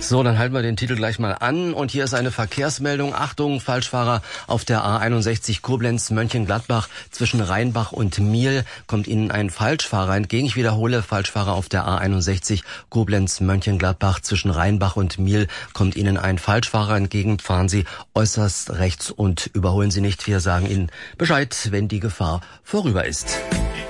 So, dann halten wir den Titel gleich mal an. Und hier ist eine Verkehrsmeldung. Achtung, Falschfahrer auf der A61 Koblenz-Mönchengladbach zwischen Rheinbach und Miel kommt Ihnen ein Falschfahrer entgegen. Ich wiederhole, Falschfahrer auf der A61 Koblenz-Mönchengladbach zwischen Rheinbach und Miel kommt Ihnen ein Falschfahrer entgegen. Fahren Sie äußerst rechts und überholen Sie nicht. Wir sagen Ihnen Bescheid, wenn die Gefahr vorüber ist.